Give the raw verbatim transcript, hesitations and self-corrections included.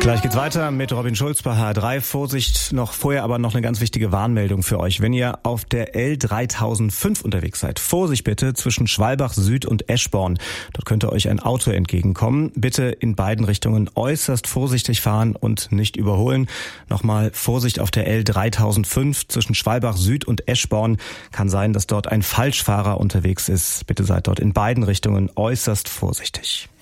Gleich geht's weiter mit Robin Schulz bei H R drei. Vorsicht, noch vorher aber noch eine ganz wichtige Warnmeldung für euch. Wenn ihr auf der L dreitausendfünf unterwegs seid, Vorsicht bitte zwischen Schwalbach Süd und Eschborn. Dort könnte euch ein Auto entgegenkommen. Bitte in beiden Richtungen äußerst vorsichtig fahren und nicht überholen. Nochmal Vorsicht auf der L dreitausendfünf zwischen Schwalbach Süd und Eschborn. Kann sein, dass dort ein Falschfahrer unterwegs ist. Bitte seid dort in beiden Richtungen äußerst vorsichtig.